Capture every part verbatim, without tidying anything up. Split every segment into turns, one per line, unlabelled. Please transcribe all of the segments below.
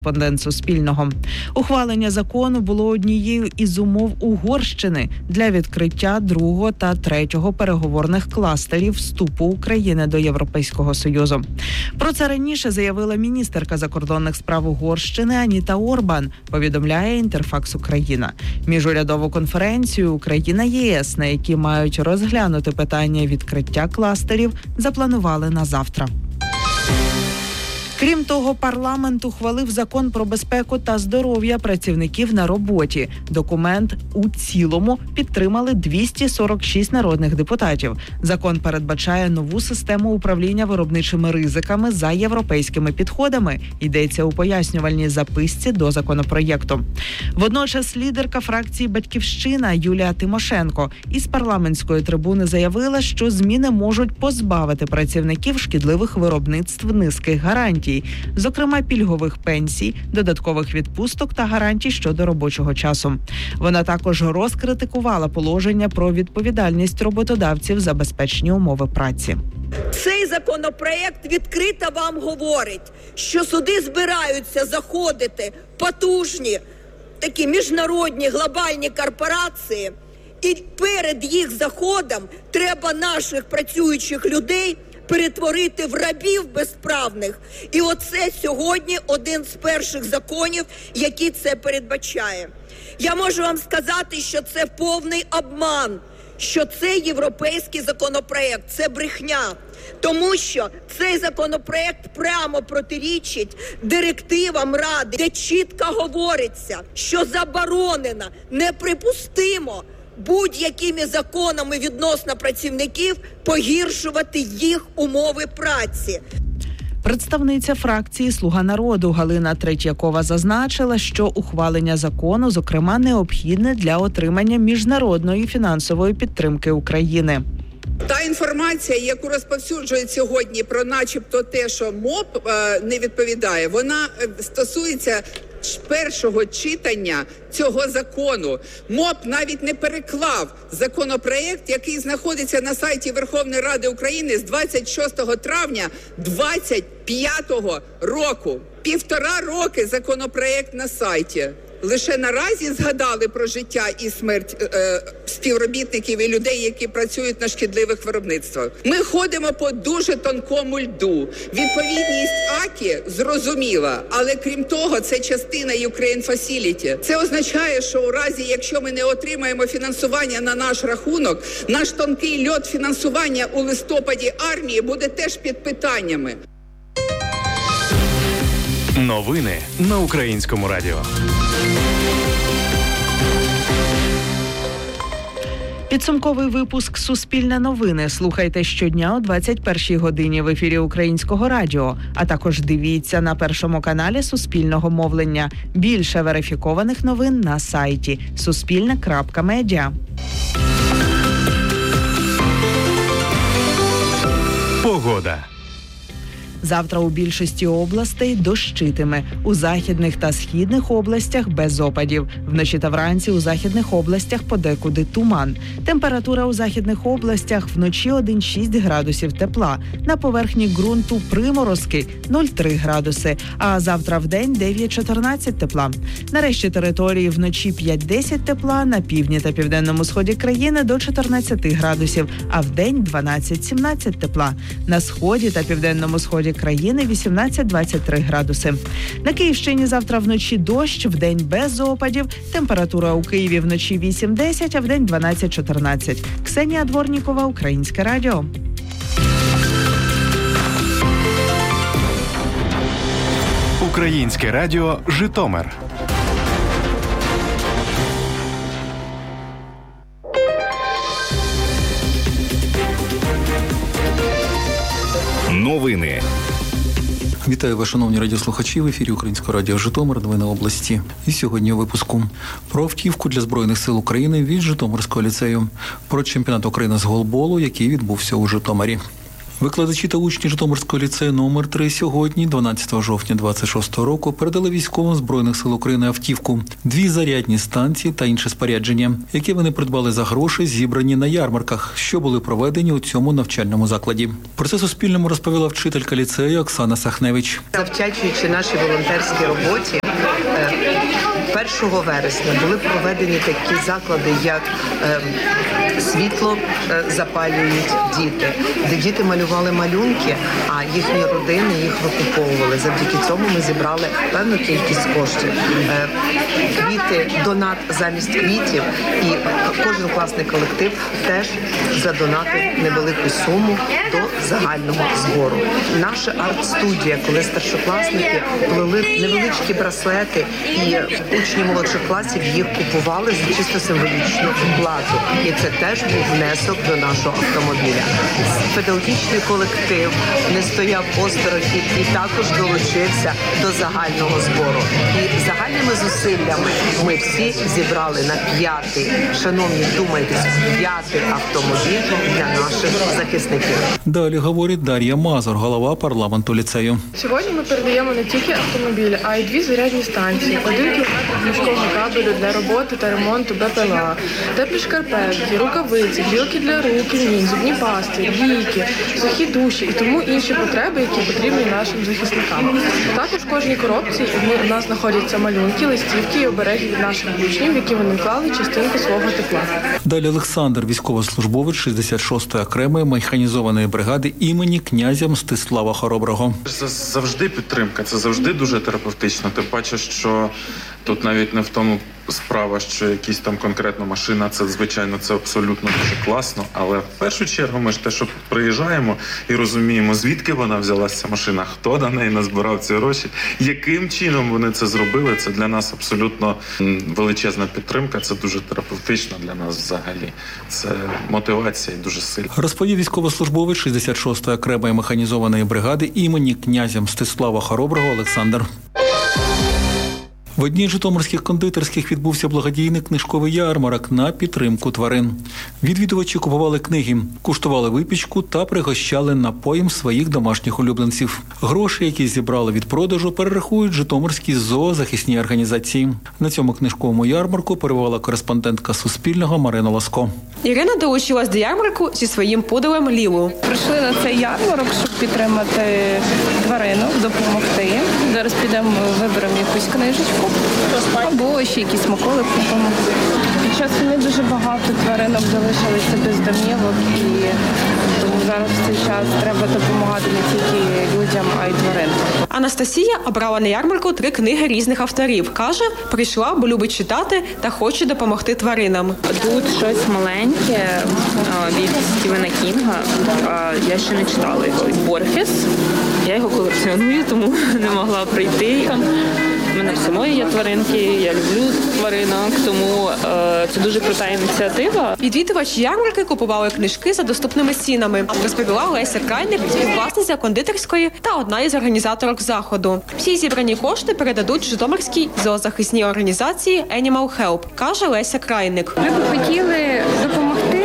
Кореспондент Суспільного. Ухвалення закону було однією із умов Угорщини для відкриття другого та третього переговорних кластерів вступу України до Європейського Союзу. Про це раніше заявила міністерка закордонних справ Угорщини Аніта Орбан, повідомляє Інтерфакс Україна. Міжурядову конференцію Україна-ЄС, на якій мають розглянути питання відкриття кластерів, запланували на завтра. Крім того, парламент ухвалив закон про безпеку та здоров'я працівників на роботі. Документ у цілому підтримали двісті сорок шість народних депутатів. Закон передбачає нову систему управління виробничими ризиками за європейськими підходами, йдеться у пояснювальній записці до законопроєкту. Водночас лідерка фракції «Батьківщина» Юлія Тимошенко із парламентської трибуни заявила, що зміни можуть позбавити працівників шкідливих виробництв низьких гарантій, зокрема пільгових пенсій, додаткових відпусток та гарантій щодо робочого часу. Вона також розкритикувала положення про відповідальність роботодавців за безпечні умови праці.
Цей законопроект відкрито вам говорить, що сюди збираються заходити потужні такі міжнародні глобальні корпорації, і перед їх заходом треба наших працюючих людей перетворити в рабів безправних. І оце сьогодні один з перших законів, який це передбачає. Я можу вам сказати, що це повний обман, що це європейський законопроект, це брехня. Тому що цей законопроект прямо протирічить директивам Ради, де чітко говориться, що заборонено, неприпустимо будь-якими законами відносно працівників погіршувати їх умови праці.
Представниця фракції «Слуга народу» Галина Третьякова зазначила, що ухвалення закону, зокрема, необхідне для отримання міжнародної фінансової підтримки України.
Та інформація, яку розповсюджують сьогодні про начебто те, що МОП е, не відповідає, вона стосується першого читання цього закону. МОП навіть не переклав законопроект, який знаходиться на сайті Верховної Ради України з двадцять шостого травня двадцять п'ятого року. Півтора роки законопроект на сайті. Лише наразі згадали про життя і смерть е, співробітників і людей, які працюють на шкідливих виробництвах. Ми ходимо по дуже тонкому льду. Відповідність АКІ зрозуміла, але крім того, це частина Ukraine Facility. Це означає, що у разі, якщо ми не отримаємо фінансування на наш рахунок, наш тонкий льод фінансування у листопаді армії буде теж під питаннями.
Новини на Українському радіо.
Підсумковий випуск «Суспільне новини» слухайте щодня о двадцять першій годині в ефірі Українського радіо, а також дивіться на Першому каналі Суспільного мовлення. Більше верифікованих новин на сайті суспільне крапка медіа.
Погода.
Завтра у більшості областей дощитиме. У західних та східних областях без опадів. Вночі та вранці у західних областях подекуди туман. Температура у західних областях вночі один-шість градусів тепла. На поверхні ґрунту приморозки нуль-три градуси. А завтра вдень дев'ять-чотирнадцять тепла. На решті території вночі п'ять-десять тепла, на півдні та південному сході країни до чотирнадцять градусів, а вдень дванадцять-сімнадцять тепла. На сході та південному сході країни вісімнадцять-двадцять три градуси. На Київщині завтра вночі дощ, вдень без опадів. Температура у Києві вночі вісім-десять, а вдень дванадцять-чотирнадцять. Ксенія Дворнікова, Українське радіо.
Українське радіо «Житомир».
Новини.
Вітаю вас, шановні радіослухачі, в ефірі Українського радіо «Житомир», новини області. І сьогодні у випуску про автівку для Збройних сил України від Житомирського ліцею, про чемпіонат України з голболу, який відбувся у Житомирі. Викладачі та учні Житомирського ліцею номер три сьогодні, дванадцятого жовтня двадцять шостого року, передали військовим Збройних сил України автівку, дві зарядні станції та інше спорядження, які вони придбали за гроші, зібрані на ярмарках, що були проведені у цьому навчальному закладі. Про це Суспільному розповіла вчителька ліцею Оксана Сахневич.
Завдячуючи нашій волонтерській роботі, першого вересня були проведені такі заклади, як світло запалюють діти, де діти малювали малюнки, а їхні родини їх викуповували. Завдяки цьому ми зібрали певну кількість коштів. Квіти, донат замість квітів, і кожен класний колектив теж задонатив невелику суму до загального збору. Наша арт-студія, коли старшокласники плели невеличкі браслети, і учні молодших класів їх купували за чисто символічну плату. І це теж був внесок до нашого автомобіля. Педагогічний колектив не стояв осторонь і також долучився до загального збору. І загальними зусиллями ми всі зібрали на п'ятий, шановні, думайтесь, п'ятий автомобіль для наших захисників.
Далі говорить Дар'я Мазур, голова парламенту ліцею.
Сьогодні ми передаємо не тільки автомобілі, а й дві зарядні станції, один кілометр міського кабелю для роботи та ремонту Б П Л А, теплі шкарпетки, рукавиці, грілки для рук і ніг, зубні пасти, ліки, сухі душі і тому інші потреби, які потрібні нашим захисникам. Також в кожній коробці у нас знаходяться малюнки, листівки і обереги від наших учнів, які вони вклали частинку свого тепла.
Далі Олександр, військовослужбовець шістдесят шостої окремої механізованої бригади імені князя Мстислава Хороброго.
Це завжди підтримка, це завжди дуже терапевтично. Ти бачиш, що тут навіть не в тому справа, що якісь там конкретна машина, це, звичайно, це абсолютно дуже класно, але в першу чергу ми ж те, що приїжджаємо і розуміємо, звідки вона взялася, ця машина, хто на неї назбирав ці гроші, яким чином вони це зробили, це для нас абсолютно величезна підтримка, це дуже терапевтично для нас взагалі. Це мотивація і дуже сильна.
Розповів військовослужбовець шістдесят шостої окремої механізованої бригади імені князя Мстислава Хороброго Олександр. В одній з житомирських кондитерських відбувся благодійний книжковий ярмарок на підтримку тварин. Відвідувачі купували книги, куштували випічку та пригощали напоєм своїх домашніх улюбленців. Гроші, які зібрали від продажу, перерахують житомирські зоозахисні організації. На цьому книжковому ярмарку перебувала кореспондентка Суспільного Марина Ласко.
Ірина долучилась до ярмарку зі своїм пуделем Лілу.
Прийшли на цей ярмарок, щоб підтримати тваринок, допомогти. Зараз підемо, виберемо якусь книжечку або ще якісь смаколик купимо. Під час війни дуже багато тваринок залишилися без домівок, і тому зараз в цей час треба допомагати не тільки людям, а й тваринам.
Анастасія обрала на ярмарку три книги різних авторів. Каже, прийшла, бо любить читати та хоче допомогти тваринам.
Тут щось маленьке від Стівена Кінга. Я ще не читала його. Борхес. Я його колекціоную, тому не могла прийти. У мене в самої є тваринки, я люблю тваринок, тому е, це дуже крута ініціатива.
Відвідувачі ярмарки купували книжки за доступними цінами, розповіла Леся Крайник, співвласниця кондитерської та одна із організаторок заходу. Всі зібрані кошти передадуть Житомирській зоозахисній організації Animal Help, каже Леся Крайник.
Ми б хотіли допомогти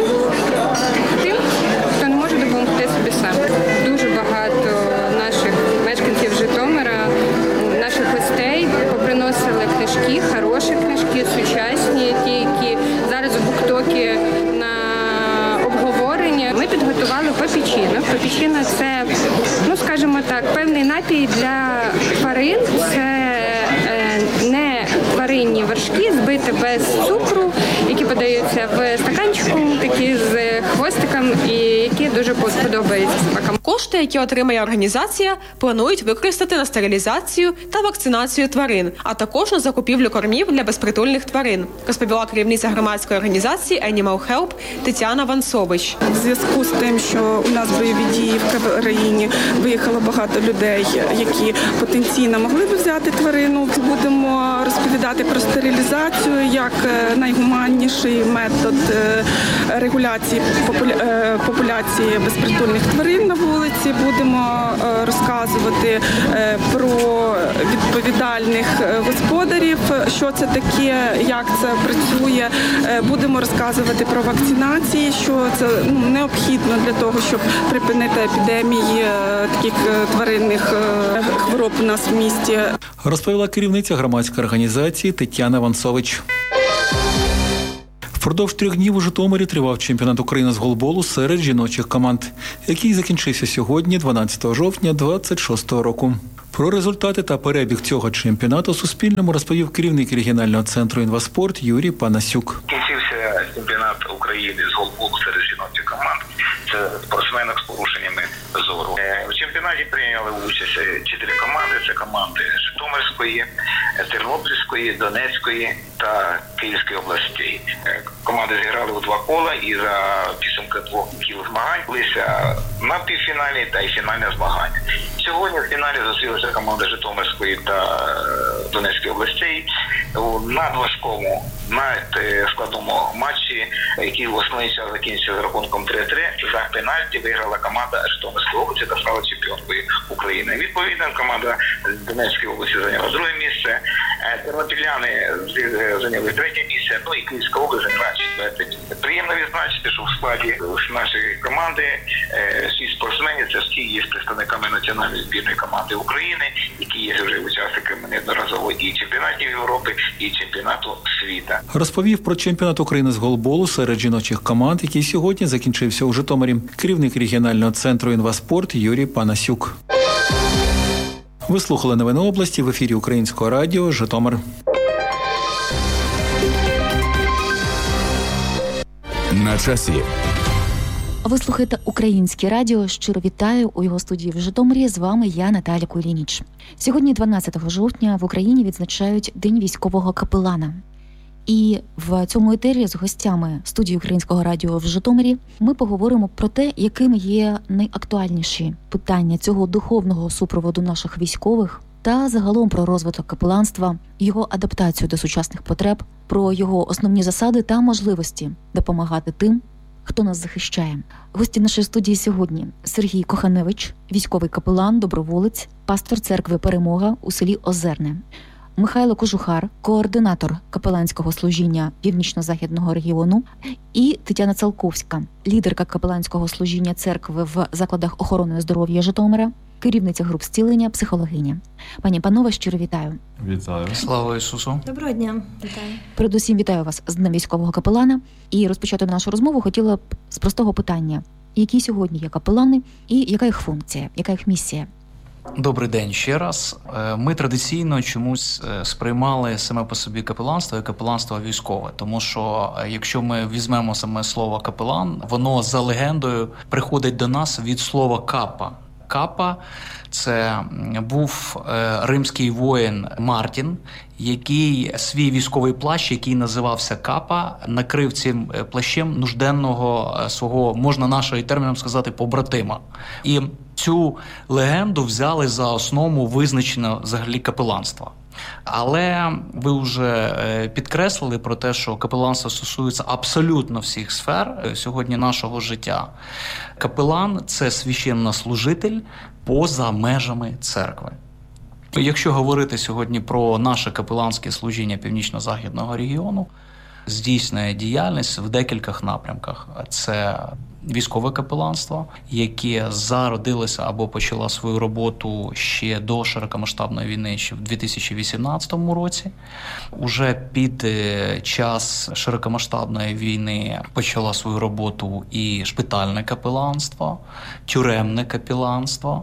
тим, хто не може допомогти собі сам. Дуже багато наших мешканців Житомира, наших гостей поприносили книжки, хороші книжки, сучасні, ті, які зараз у буктокі на обговорення. Ми підготували попічинок. Попічинок – це, ну скажімо так, певний напій для тварин. Це е, не тваринні вершки, збиті без цукру, які подаються в стаканчику, такі з хвостиком, і які дуже подобаються собакам.
Кошти, які отримає організація, планують використати на стерилізацію та вакцинацію тварин, а також на закупівлю кормів для безпритульних тварин, розповіла керівниця громадської організації Animal Help Тетяна Вансович.
В зв'язку з тим, що у нас бойові дії в країні, виїхало багато людей, які потенційно могли б взяти тварину. Будемо розповідати про стерилізацію як найгуманнішу найпростіший метод регуляції популяції безпритульних тварин на вулиці. Будемо розказувати про відповідальних господарів, що це таке, як це працює. Будемо розказувати про вакцинації, що це ну, необхідно для того, щоб припинити епідемії таких тваринних хвороб у нас в місті.
Розповіла керівниця громадської організації Тетяна Ванцович. Впродовж трьох днів у Житомирі тривав чемпіонат України з голболу серед жіночих команд, який закінчився сьогодні, дванадцятого жовтня двадцять шостого року. Про результати та перебіг цього чемпіонату Суспільному розповів керівник регіонального центру «Інваспорт» Юрій Панасюк.
Кінчився чемпіонат України з голболу серед жіночих команд. Це спортсменок з порушеннями зору. В чемпіонаті прийняли участь чотири команди. Це команди Житомирської, Тернопільської, Донецької та Київської областей. Команди зіграли у два кола і за підсумками двох кіл змагань билися на півфіналі та й фінальне змагання. Сьогодні в фіналі зустрілися команди Житомирської та Донецької областей у надважкому, надскладному матчі, який в основний час закінчився з рахунком три-три. За пенальті виграла команда Житомирської області та стала чемпіонкою України. Відповідно, команда Донецької області зайняла друге місце, тернопіляни зайняли третє місце, ну і Київська область зайняла четверте місце. Приємно відзначити, що в складі нашої команди шість спортсменів, це всі є представниками національної збірної команди України, які є вже учасниками неодноразово і чемпіонатів Європи, і чемпіонату світу.
Розповів про чемпіонат України з голболу серед жіночих команд, який сьогодні закінчився у Житомирі. Керівник регіонального центру «Інваспорт» Юрій Панасюк. Ви слухали новини області в ефірі Українського радіо «Житомир».
На часі.
Ви слухаєте Українське радіо. Щиро вітаю у його студії в Житомирі. З вами я, Наталя Кулініч. Сьогодні, дванадцятого жовтня, в Україні відзначають День військового капелана. І в цьому етері з гостями студії Українського радіо в Житомирі ми поговоримо про те, якими є найактуальніші питання цього духовного супроводу наших військових та загалом про розвиток капеланства, його адаптацію до сучасних потреб, про його основні засади та можливості допомагати тим, хто нас захищає. Гості нашої студії сьогодні – Сергій Коханевич, військовий капелан, доброволець, пастор церкви «Перемога» у селі Озерне. Михайло Кожухар, координатор капеланського служіння Північно-Західного регіону, і Тетяна Цалковська, лідерка капеланського служіння церкви в закладах охорони здоров'я Житомира, керівниця груп зцілення, психологиня. Пані, панове, щиро вітаю.
Вітаю. Слава Ісусу.
Доброго дня. Вітаю.
Передусім вітаю вас з Днем військового капелана. І розпочати нашу розмову хотіла б з простого питання. Які сьогодні є капелани і яка їх функція, яка їх місія?
Добрий день ще раз. Ми традиційно чомусь сприймали саме по собі капеланство і капеланство військове, тому що якщо ми візьмемо саме слово капелан, воно за легендою приходить до нас від слова капа. Капа – це був римський воїн Мартін, який свій військовий плащ, який називався капа, накрив цим плащем нужденного свого, можна нашою терміном сказати, побратима. І цю легенду взяли за основу визначення взагалі капеланства. Але ви вже підкреслили про те, що капеланство стосується абсолютно всіх сфер сьогодні нашого життя. Капелан – це священнослужитель поза межами церкви. Якщо говорити сьогодні про наше капеланське служіння Північно-Західного регіону, здійснює діяльність в декількох напрямках. Це військове капеланство, яке зародилося або почало свою роботу ще до широкомасштабної війни, ще в дві тисячі вісімнадцятому році. Уже під час широкомасштабної війни почало свою роботу і шпитальне капеланство, тюремне капеланство.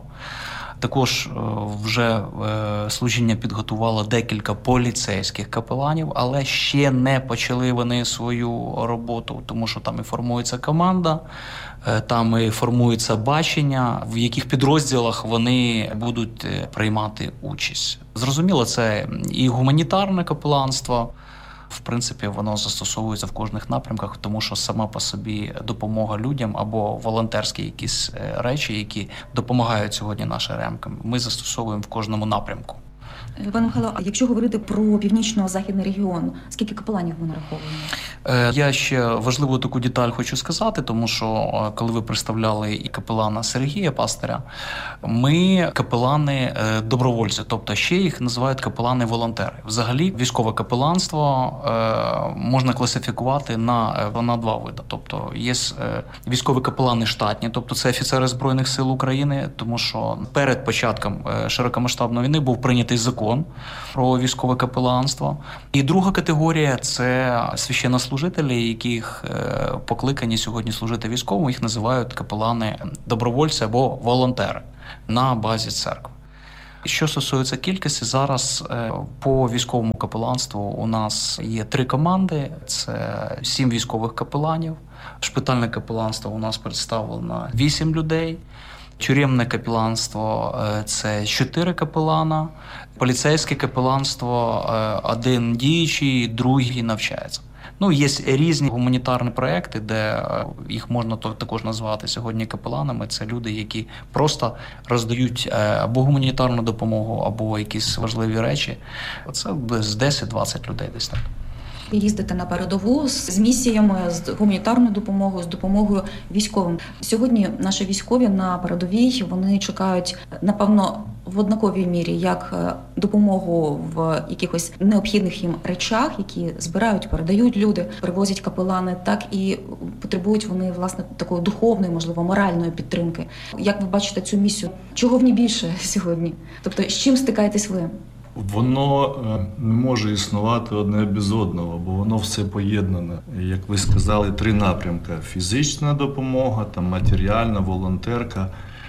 Також вже служіння підготувало декілька поліцейських капеланів, але ще не почали вони свою роботу, тому що там і формується команда, там і формується бачення, в яких підрозділах вони будуть приймати участь. Зрозуміло, це і гуманітарне капеланство. В принципі, воно застосовується в кожних напрямках, тому що сама по собі допомога людям або волонтерські якісь речі, які допомагають сьогодні нашим ремкам, ми застосовуємо в кожному напрямку.
Пане Михайло, а якщо говорити про Північно-Західний регіон, скільки капеланів ми нараховуємо?
Я ще важливу таку деталь хочу сказати, тому що коли ви представляли і капелана Сергія Пастиря, ми капелани добровольці, тобто ще їх називають капелани-волонтери. Взагалі військове капеланство можна класифікувати на, на два види. Тобто є військові капелани штатні, тобто це офіцери Збройних сил України, тому що перед початком широкомасштабної війни був прийнятий закон про військове капеланство. І друга категорія – це священнослужителі, яких покликані сьогодні служити військовим, їх називають капелани-добровольці або волонтери на базі церкви. Що стосується кількості, зараз по військовому капеланству у нас є три команди, це сім військових капеланів, шпитальне капеланство у нас представлено вісім людей, тюремне капеланство – це чотири капелана, поліцейське капеланство – один діючий, другий навчається. Ну, є різні гуманітарні проекти, де їх можна також назвати сьогодні капеланами. Це люди, які просто роздають або гуманітарну допомогу, або якісь важливі речі. Це з десять-двадцять людей десь так.
Їздити на передову з місіями, з гуманітарною допомогою, з допомогою військовим. Сьогодні наші військові на передовій, вони чекають, напевно, в однаковій мірі, як допомогу в якихось необхідних їм речах, які збирають, передають люди, привозять капелани, так і потребують вони, власне, такої духовної, можливо, моральної підтримки. Як ви бачите цю місію? Чого в ній більше сьогодні? Тобто, з чим стикаєтесь ви?
Воно не може існувати одне без одного, бо воно все поєднане. Як ви сказали, три напрямки. Фізична допомога, там, матеріальна, волонтерка,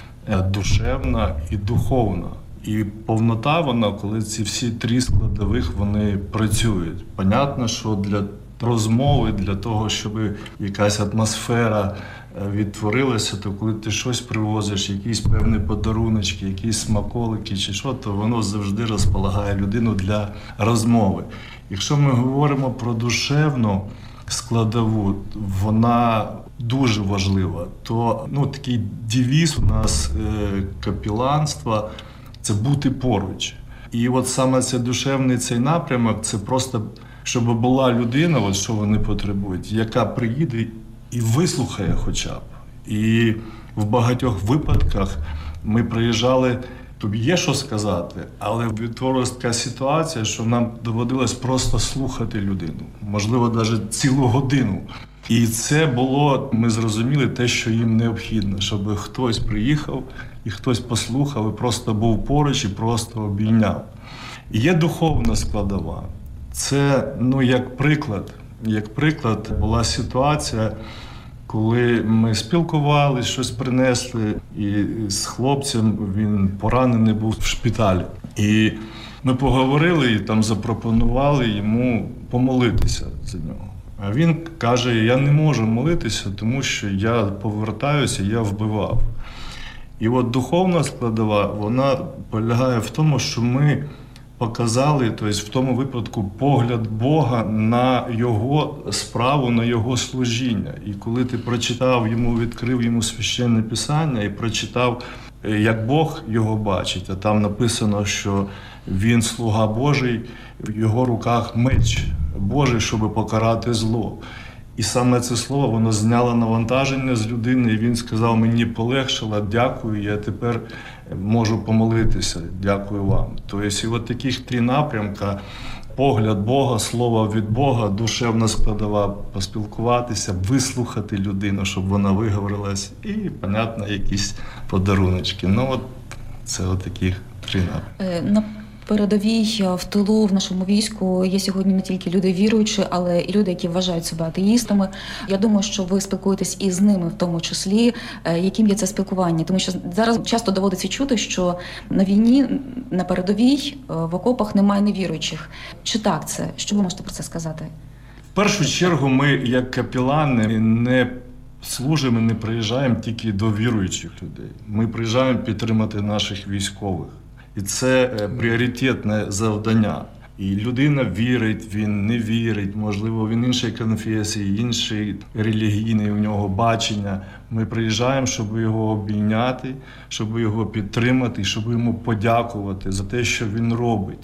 душевна і духовна. І повнота вона, коли ці всі три складових, вони працюють. Понятно, що для розмови, для того, щоб якась атмосфера відтворилася, то коли ти щось привозиш, якісь певні подаруночки, якісь смаколики чи що, то воно завжди розполагає людину для розмови. Якщо ми говоримо про душевну складову, вона дуже важлива, то ну, такий девіз у нас е, капеланства – це бути поруч. І от саме цей душевний цей напрямок – це просто, щоб була людина, от що вони потребують, яка приїде і вислухає хоча б. І в багатьох випадках ми приїжджали, тобі є що сказати, але відтворилась така ситуація, що нам доводилось просто слухати людину. Можливо, навіть цілу годину. І це було, ми зрозуміли, те, що їм необхідно, щоб хтось приїхав і хтось послухав, і просто був поруч і просто обійняв. І є духовна складова. Це, ну, як приклад, як приклад була ситуація, коли ми спілкувалися, щось принесли, і з хлопцем він поранений був в шпиталі. І ми поговорили і там запропонували йому помолитися за нього. А він каже, я не можу молитися, тому що я повертаюся, я вбивав. І от духовна складова, вона полягає в тому, що ми показали, тобто в тому випадку, погляд Бога на його справу, на його служіння. І коли ти прочитав йому, відкрив йому священне писання і прочитав, як Бог його бачить, а там написано, що він слуга Божий, в його руках меч Божий, щоб покарати зло. І саме це слово, воно зняло навантаження з людини, і він сказав, мені полегшило, дякую, я тепер можу помолитися, дякую вам. Тобто, і от таких три напрямка, погляд Бога, слово від Бога, душевна складова, поспілкуватися, вислухати людину, щоб вона виговорилась, і, понятно, якісь подаруночки. Ну, от це от таких три напрямки.
Передовій, в тилу, в нашому війську є сьогодні не тільки люди віруючі, але і люди, які вважають себе атеїстами. Я думаю, що ви спілкуєтесь і з ними в тому числі. Яким є це спілкування? Тому що зараз часто доводиться чути, що на війні, на передовій, в окопах немає невіруючих. Чи так це? Що ви можете про це сказати?
В першу чергу ми, як капелани, не служимо, не приїжджаємо тільки до віруючих людей. Ми приїжджаємо підтримати наших військових. І це пріоритетне завдання. І людина вірить, він не вірить, можливо, він іншої конфесії, інший релігійний у нього бачення. Ми приїжджаємо, щоб його обійняти, щоб його підтримати, щоб йому подякувати за те, що він робить.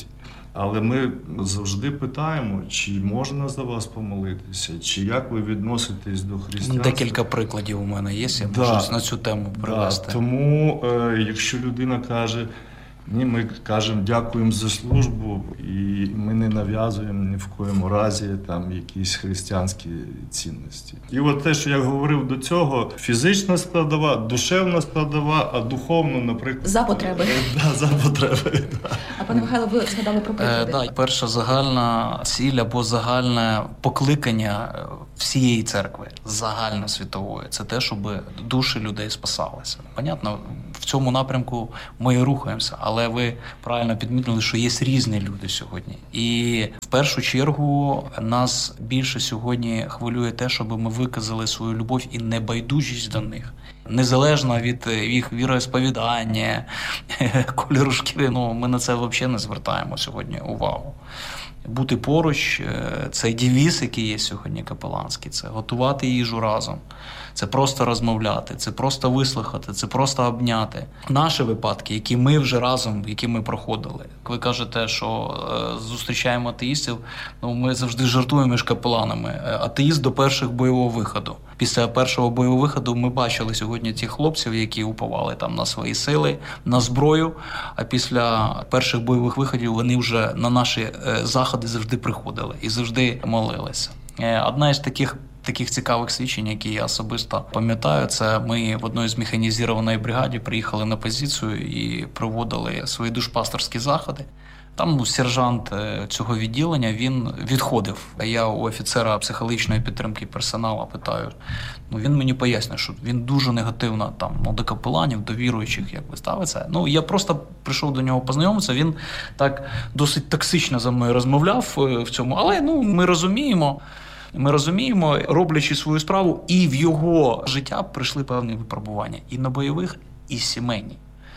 Але ми завжди питаємо, чи можна за вас помолитися, чи як ви відноситесь до християнства.
Декілька прикладів у мене є, я да, можу на цю тему привести.
Да, тому, е, якщо людина каже, ні, ми кажемо дякуємо за службу, і ми не нав'язуємо ні в коєму разі там якісь християнські цінності. І от те, що я говорив до цього, фізична складова, душевна складова, а духовно, наприклад...
За потреби.
Да, за потреби, да.
А пане Михайло, ви згадали про приклади?
Е, да, перша загальна ціль або загальне покликання всієї церкви, загальносвітової, це те, щоб душі людей спасалися. Понятно, в цьому напрямку ми і рухаємося, але ви правильно підмітили, що є різні люди сьогодні. І в першу чергу нас більше сьогодні хвилює те, щоб ми виказали свою любов і небайдужість до них. Незалежно від їх віросповідання, кольору шкіри, ну, ми на це взагалі не звертаємо сьогодні увагу. Бути поруч – це девіз, який є сьогодні капеланський, це готувати їжу разом, це просто розмовляти, це просто вислухати, це просто обняти. Наші випадки, які ми вже разом, які ми проходили. Ви кажете, що е, зустрічаємо атеїстів, ну, ми завжди жартуємо між капеланами. Атеїст до перших бойового виходу. Після першого бойового виходу ми бачили сьогодні тих хлопців, які уповали там на свої сили, на зброю, а після перших бойових виходів вони вже на наші е, заходи завжди приходили і завжди молилися. Е, одна із таких Таких цікавих свідчень, які я особисто пам'ятаю, це ми в одній з механізованої бригаді приїхали на позицію і проводили свої душпасторські заходи. Там ну, сержант цього відділення, він відходив. Я у офіцера психологічної підтримки персоналу питаю, ну він мені пояснює, що він дуже негативно там, ну, до капеланів, до віруючих якби ставиться. Ну, я просто прийшов до нього познайомитися, він так досить токсично за мною розмовляв в цьому, але ну, ми розуміємо, Ми розуміємо, роблячи свою справу, і в його життя прийшли певні випробування. І на бойових, і сімейні.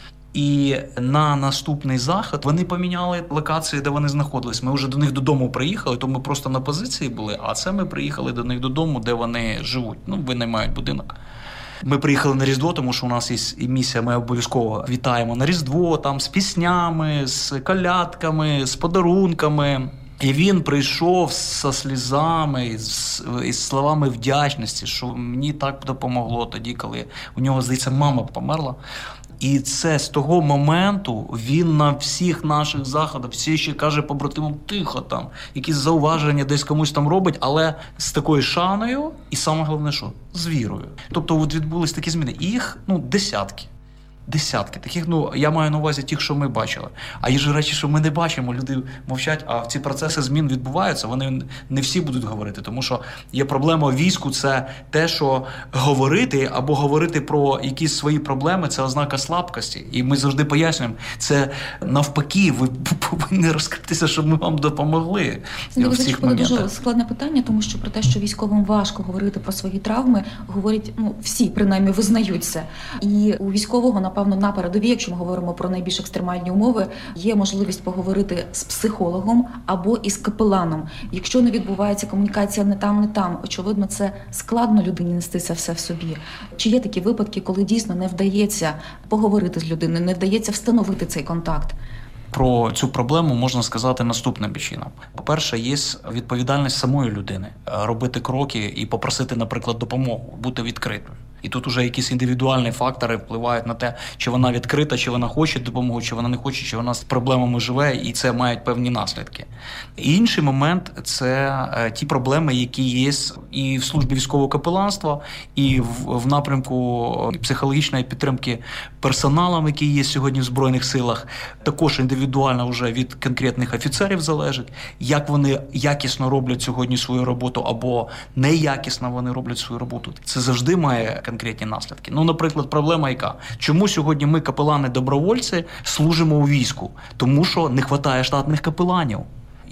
І на наступний захід вони поміняли локації, де вони знаходились. Ми вже до них додому приїхали, то ми просто на позиції були, а це ми приїхали до них додому, де вони живуть. Ну, винаймають будинок. Ми приїхали на Різдво, тому що у нас є і місія, ми обов'язково вітаємо на Різдво, там, з піснями, з колядками, з подарунками. І він прийшов зі слізами, з, із словами вдячності, що мені так допомогло тоді, коли у нього, здається, мама померла. І це з того моменту він на всіх наших заходах, всі ще каже побратимам, тихо там, якісь зауваження десь комусь там робить, але з такою шаною і саме головне, що? З вірою. Тобто от відбулись такі зміни. І їх, ну, десятки. Десятки. Таких, ну, я маю на увазі тих, що ми бачили. А є ж речі, що ми не бачимо, люди мовчать, а ці процеси змін відбуваються, вони не всі будуть говорити, тому що є проблема в війську, це те, що говорити або говорити про якісь свої проблеми, це ознака слабкості. І ми завжди пояснюємо, це навпаки, ви повинні розкритися, щоб ми вам допомогли.
Це дуже складне питання, тому що про те, що військовим важко говорити про свої травми, говорять, ну, всі, принаймні, визнають це. І у військового, напевно, на передовій, якщо ми говоримо про найбільш екстремальні умови, є можливість поговорити з психологом або із капеланом. Якщо не відбувається комунікація не там, не там, очевидно, це складно людині нести це все в собі. Чи є такі випадки, коли дійсно не вдається поговорити з людиною, не вдається встановити цей контакт?
Про цю проблему можна сказати наступним чином. По-перше, є відповідальність самої людини робити кроки і попросити, наприклад, допомогу, бути відкритою. І тут уже якісь індивідуальні фактори впливають на те, чи вона відкрита, чи вона хоче допомогу, чи вона не хоче, чи вона з проблемами живе, і це мають певні наслідки. І інший момент – це ті проблеми, які є і в службі військового капеланства, і в, в напрямку психологічної підтримки персоналом, який є сьогодні в Збройних силах. Також індивідуально вже від конкретних офіцерів залежить, як вони якісно роблять сьогодні свою роботу, або неякісно вони роблять свою роботу. Це завжди має конкретні наслідки. Ну, наприклад, проблема яка? Чому сьогодні ми, капелани-добровольці, служимо у війську? Тому що не вистачає штатних капеланів.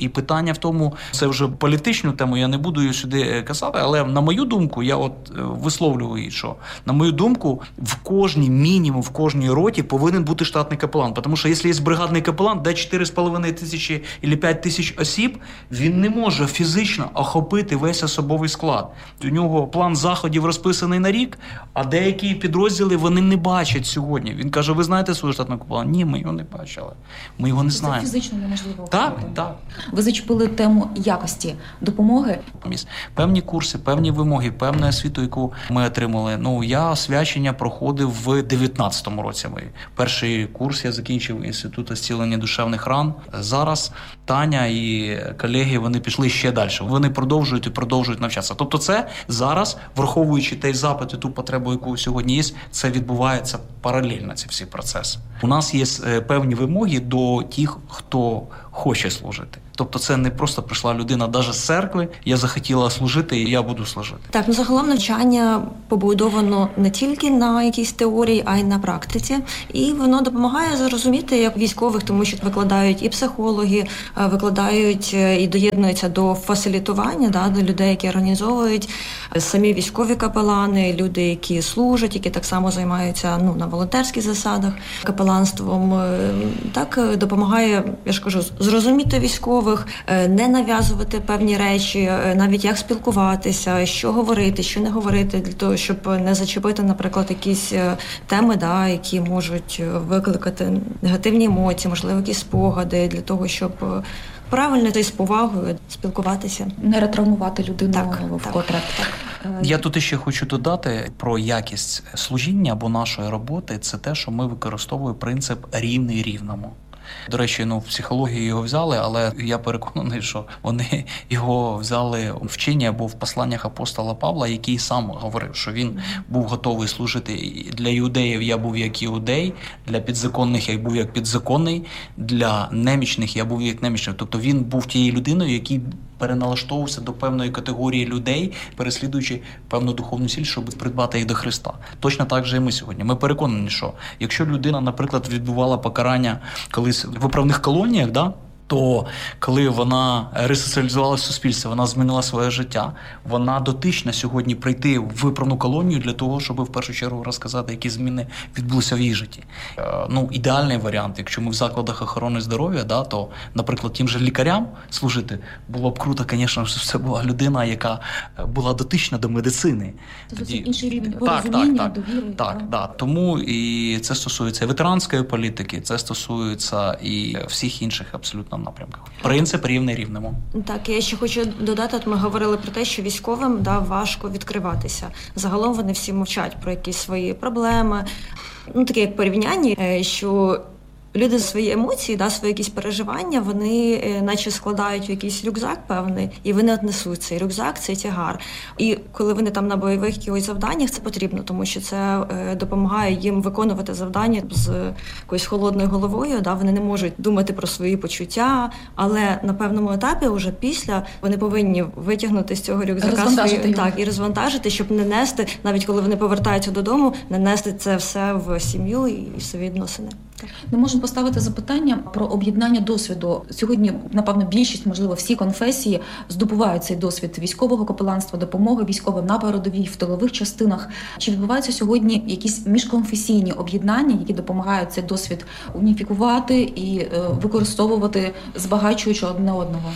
І питання в тому, це вже політичну тему, я не буду її сюди казати, але на мою думку, я от висловлюю її, що на мою думку, в кожній мінімум, в кожній роті повинен бути штатний капелан. Тому що якщо є бригадний капелан, де чотири з половиною тисячі або п'ять тисяч осіб, він не може фізично охопити весь особовий склад. У нього план заходів розписаний на рік, а деякі підрозділи вони не бачать сьогодні. Він каже, ви знаєте свого штатного капелана? Ні, ми його не бачили. Ми його не знаємо.
Це фізично неможливо.
Так, так.
Ви зачепили тему якості допомоги.
Певні курси, певні вимоги, певну освіту, яку ми отримали. Ну, я освячення проходив в дев'ятнадцятому році. Перший курс я закінчив Інститут зцілення душевних ран. Зараз Таня і колеги, вони пішли ще далі. Вони продовжують і продовжують навчатися. Тобто це зараз, враховуючи той запит і ту потребу, яку сьогодні є, це відбувається паралельно, ці всі процеси. У нас є певні вимоги до тих, хто хоче служити. Тобто це не просто прийшла людина навіть з церкви, я захотіла служити і я буду служити.
Так, ну загалом навчання побудовано не тільки на якійсь теорії, а й на практиці. І воно допомагає зрозуміти, як військових, тому що викладають і психологи, викладають і доєднуються до фасилітування, да, до людей, які організовують, самі військові капелани, люди, які служать, які так само займаються ну, на волонтерських засадах капеланством. Так допомагає, я ж кажу, зрозуміти військових, не нав'язувати певні речі, навіть як спілкуватися, що говорити, що не говорити, для того, щоб не зачепити, наприклад, якісь теми, да, які можуть викликати негативні емоції, можливо, якісь спогади, для того, щоб правильно та й з повагою спілкуватися.
Не ретравмувати людину
так,
вкотре.
Так.
Я тут ще хочу додати про якість служіння або нашої роботи. Це те, що ми використовуємо принцип рівний рівному. До речі, ну, в психології його взяли, але я переконаний, що вони його взяли в вченні або в посланнях апостола Павла, який сам говорив, що він був готовий служити. Для іудеїв я був як іудей, для підзаконних я був як підзаконний, для немічних я був як немічний. Тобто він був тією людиною, який переналаштовувався до певної категорії людей, переслідуючи певну духовну ціль, щоб придбати їх до Христа. Точно так же і ми сьогодні. Ми переконані, що якщо людина, наприклад, відбувала покарання колись в виправних колоніях, да, то коли вона ресоціалізувалася в суспільстві, вона змінила своє життя, вона дотична сьогодні прийти в виправну колонію для того, щоб в першу чергу розказати, які зміни відбулися в її житті. Ну, ідеальний варіант, якщо ми в закладах охорони здоров'я, да, то, наприклад, тим же лікарям служити, було б круто, звісно, щоб це була людина, яка була дотична до медицини.
Тобто інший рівень
так,
розуміння,
так,
довіри.
Так, так, да. Тому і це стосується і ветеранської політики, це стосується і всіх інших абсолютно напрямках. Принцип рівний рівному.
Так, я ще хочу додати, от ми говорили про те, що військовим да, важко відкриватися. Загалом вони всі мовчать про якісь свої проблеми. Ну, таке як порівняння, що люди свої емоції, да, свої якісь переживання, вони наче складають в якийсь рюкзак певний, і вони отнесуть цей рюкзак, цей тягар. І коли вони там на бойових якихось завданнях, це потрібно, тому що це е, допомагає їм виконувати завдання з якоюсь холодною головою, да, вони не можуть думати про свої почуття, але на певному етапі, вже після, вони повинні витягнути з цього рюкзака свої, так, і розвантажити, щоб не нести, навіть коли вони повертаються додому, не нести це все в сім'ю і в свої відносини.
Ми можемо поставити запитання про об'єднання досвіду. Сьогодні, напевно, більшість, можливо, всі конфесії здобувають цей досвід військового капеланства, допомоги військовим на передовій, в тилових частинах. Чи відбуваються сьогодні якісь міжконфесійні об'єднання, які допомагають цей досвід уніфікувати і е, використовувати, збагачуючи одне одного?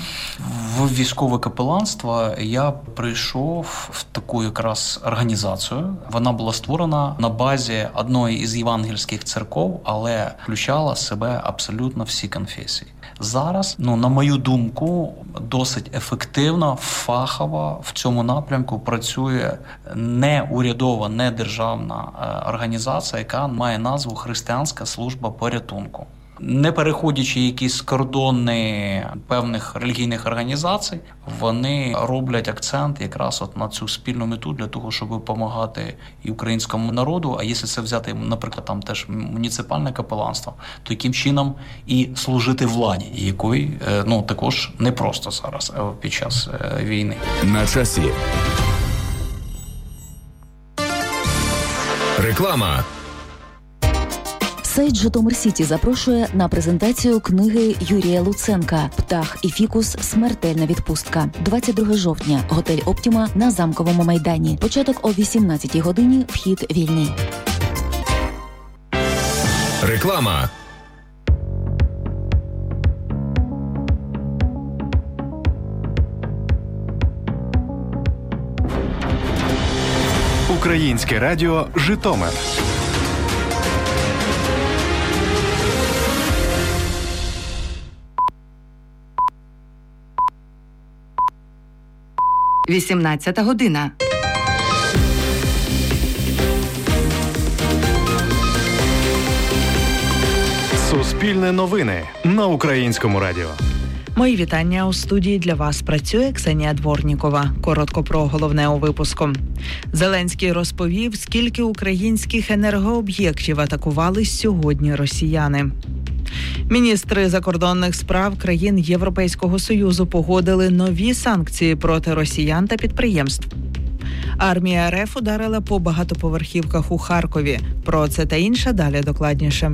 В військове капеланство я прийшов в таку якраз організацію. Вона була створена на базі одної із євангельських церков, але включала в себе абсолютно всі конфесії. Зараз, ну, на мою думку, досить ефективно, фахово в цьому напрямку працює не урядова, не державна організація, яка має назву Християнська служба порятунку. Не переходячи якісь кордони певних релігійних організацій, вони роблять акцент якраз от на цю спільну мету для того, щоб допомагати і українському народу, а якщо це взяти, наприклад, там теж муніципальне капеланство, то яким чином і служити владі, якої, ну, також непросто зараз під час війни.
На часі.
Реклама.
Сайт Житомир Сіті запрошує на презентацію книги Юрія Луценка «Птах і фікус. Смертельна відпустка». двадцять другого жовтня. Готель «Оптіма» на Замковому майдані. Початок о вісімнадцятій годині. Вхід вільний.
Реклама.
Українське радіо «Житомир».
вісімнадцята година.
Суспільне новини на Українському радіо.
Мої вітання. У студії для вас працює Ксенія Дворнікова. Коротко про головне у випуску. Зеленський розповів, скільки українських енергооб'єктів атакували сьогодні росіяни. Міністри закордонних справ країн Європейського Союзу погодили нові санкції проти росіян та підприємств. Армія РФ ударила по багатоповерхівках у Харкові. Про це та інше далі докладніше.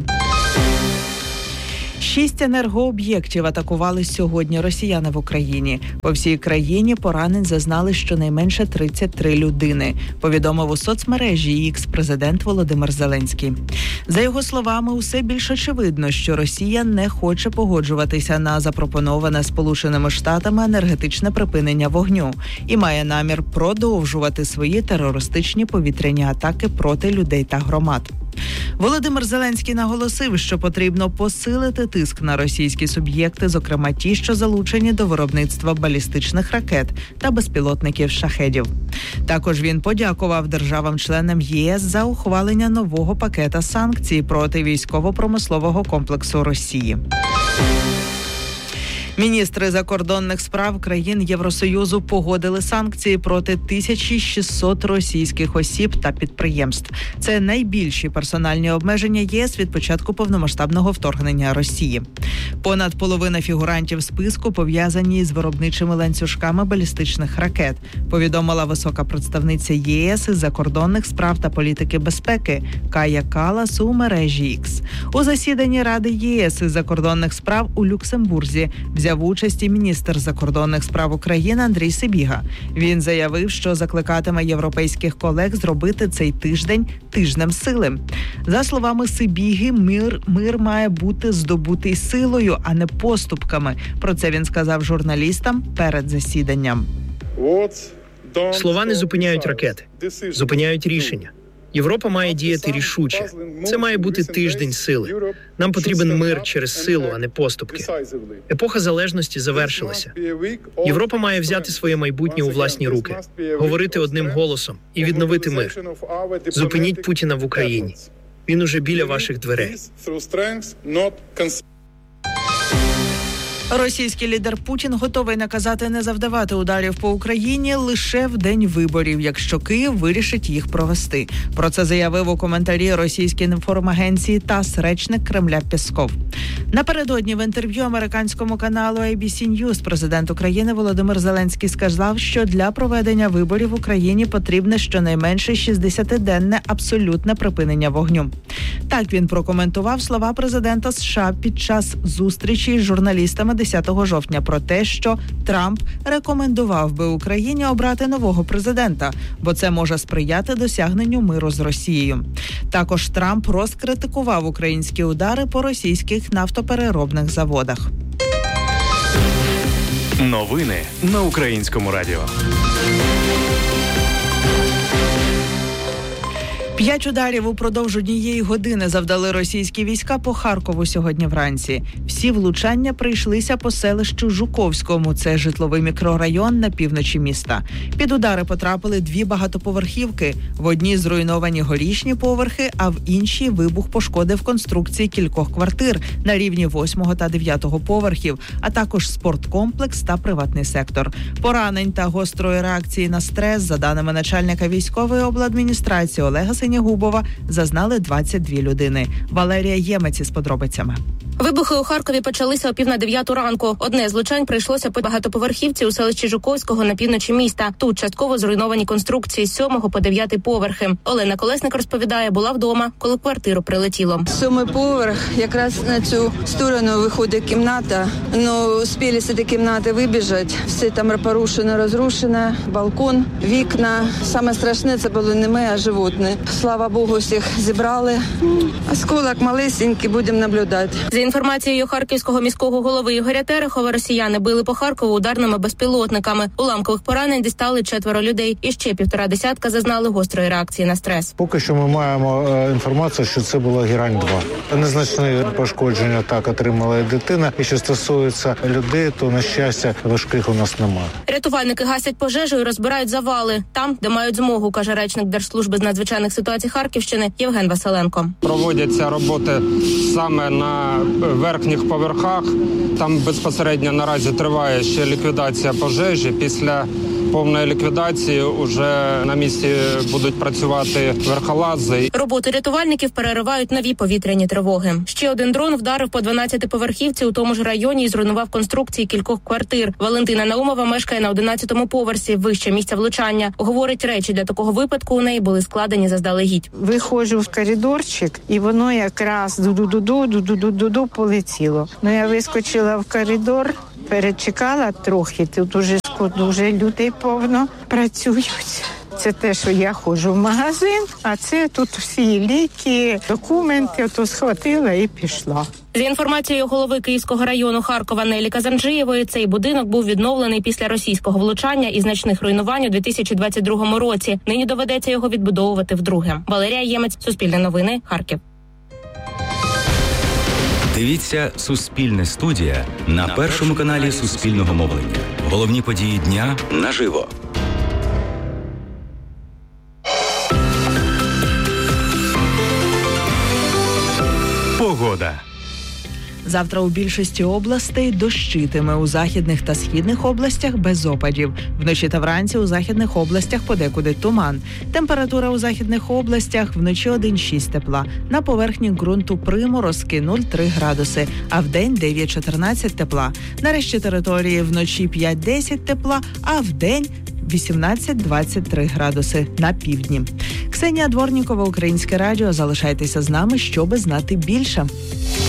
Шість енергооб'єктів атакували сьогодні росіяни в Україні. По всій країні поранень зазнали щонайменше тридцять три людини, повідомив у соцмережі X президент Володимир Зеленський. За його словами, усе більш очевидно, що Росія не хоче погоджуватися на запропоноване Сполученими Штатами енергетичне припинення вогню і має намір продовжувати свої терористичні повітряні атаки проти людей та громад. Володимир Зеленський наголосив, що потрібно посилити тиск на російські суб'єкти, зокрема ті, що залучені до виробництва балістичних ракет та безпілотників «Шахедів». Також він подякував державам-членам ЄС за ухвалення нового пакета санкцій проти військово-промислового комплексу Росії. Міністри закордонних справ країн Євросоюзу погодили санкції проти тисячі шістсот російських осіб та підприємств. Це найбільші персональні обмеження ЄС від початку повномасштабного вторгнення Росії. Понад половина фігурантів списку пов'язані з виробничими ланцюжками балістичних ракет, повідомила висока представниця ЄС із закордонних справ та політики безпеки Кая Калас у мережі X. У засіданні Ради ЄС із закордонних справ у Люксембурзі взяв участь і міністр закордонних справ України Андрій Сибіга. Він заявив, що закликатиме європейських колег зробити цей тиждень тижнем сили. За словами Сибіги, мир, мир має бути здобутий силою, а не поступками. Про це він сказав журналістам перед засіданням.
Слова не зупиняють ракети, зупиняють рішення. Європа має діяти рішуче. Це має бути тиждень сили. Нам потрібен мир через силу, а не поступки. Епоха залежності завершилася. Європа має взяти своє майбутнє у власні руки, говорити одним голосом і відновити мир. Зупиніть Путіна в Україні. Він уже біля ваших дверей.
Російський лідер Путін готовий наказати не завдавати ударів по Україні лише в день виборів, якщо Київ вирішить їх провести. Про це заявив у коментарі російській інформагенції ТАСС речник Кремля Пєсков. Напередодні в інтерв'ю американському каналу ей бі сі News президент України Володимир Зеленський сказав, що для проведення виборів в Україні потрібне щонайменше шістдесятиденне абсолютне припинення вогню. Так він прокоментував слова президента США під час зустрічі з журналістами десятого жовтня про те, що Трамп рекомендував би Україні обрати нового президента, бо це може сприяти досягненню миру з Росією. Також Трамп розкритикував українські удари по російських нафтопереробних заводах.
Новини на Українському радіо.
П'ять ударів упродовж однієї години завдали російські війська по Харкову сьогодні вранці. Всі влучання прийшлися по селищу Жуковському. Це житловий мікрорайон на півночі міста. Під удари потрапили дві багатоповерхівки. В одній зруйновані горішні поверхи, а в іншій вибух пошкодив конструкції кількох квартир на рівні восьмого та дев'ятого поверхів, а також спорткомплекс та приватний сектор. Поранень та гострої реакції на стрес, за даними начальника військової обладміністрації Олега Синягубова, зазнали двадцять дві людини. Валерія Ємець із подробицями.
Вибухи у Харкові почалися о пів на дев'яту ранку. Одне з влучань прийшлося по багатоповерхівці у селищі Жуковського на півночі міста. Тут частково зруйновані конструкції з сьомого по дев'ятий поверхи. Олена Колесник розповідає, була вдома, коли в квартиру прилетіло.
Сьомий поверх, якраз на цю сторону виходить кімната. Ну, успіли з цієї кімнати вибіжати. Все там порушено, розрушено. Балкон, вікна. Саме страшне це було не ми, а животні. Слава Богу, всіх зібрали. Осколок малесенький, будемо наблюдати.
За інформацією харківського міського голови Ігоря Терехова, росіяни били по Харкову ударними безпілотниками. Уламкових поранень дістали четверо людей. І ще півтора десятка зазнали гострої реакції на стрес.
Поки що ми маємо е, інформацію, що це була Герань-два. Незначні пошкодження так отримала і дитина. І що стосується людей, то, на щастя, важких у нас немає.
Рятувальники гасять пожежу і розбирають завали. Там, де мають змогу, каже речник Держслужби з надзвичайних ситуацій Харківщини Євген Василенко.
Проводяться роботи саме на верхніх поверхах. Там безпосередньо наразі триває ще ліквідація пожежі. Після повної ліквідації вже на місці будуть працювати верхолази.
Роботи рятувальників переривають нові повітряні тривоги. Ще один дрон вдарив по дванадцятиповерхівці у тому ж районі і зруйнував конструкції кількох квартир. Валентина Наумова мешкає на одинадцятому поверсі, вище місця влучання. Говорить, речі для такого випадку у неї були складені заздалегідь.
Виходжу в коридорчик, і воно якраз ду-ду-ду-ду, ду-ду-ду-ду полетіло. Ну, я вискочила в коридор, перечекала трохи, тут уже дуже людей повно працюють. Це те, що я ходжу в магазин, а це тут всі ліки, документи, то схватила і пішла.
За інформацією голови Київського району Харкова Нелі Казанджиєвої, цей будинок був відновлений після російського влучання і значних руйнувань у дві тисячі двадцять другому році. Нині доведеться його відбудовувати вдруге. Валерія Ємець, Суспільне новини, Харків.
Дивіться «Суспільне студія» на першому каналі Суспільного мовлення. Головні події дня наживо.
Погода.
Завтра у більшості областей дощитиме, у західних та східних областях без опадів. Вночі та вранці у західних областях подекуди туман. Температура у західних областях вночі один-шість тепла. На поверхні ґрунту приморозки нуль-три градуси, а вдень дев'ять-чотирнадцять тепла. На решті території вночі п'ять-десять тепла, а вдень вісімнадцять-двадцять три градуси на півдні. Ксенія Дворнікова, Українське радіо. Залишайтеся з нами, щоби знати більше.